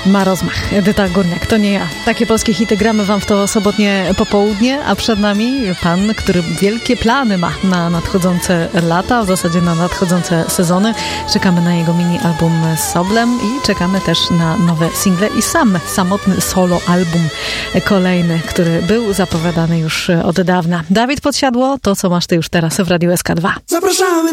Ma rozmach. Edyta Górniak, to nie ja. Takie polskie hity gramy wam w to sobotnie popołudnie, a przed nami pan, który wielkie plany ma na nadchodzące lata, w zasadzie na nadchodzące sezony. Czekamy na jego mini-album z Soblem i czekamy też na nowe single i samotny solo album kolejny, który był zapowiadany już od dawna. Dawid Podsiadło, to co masz ty już teraz w Radiu SK2. Zapraszamy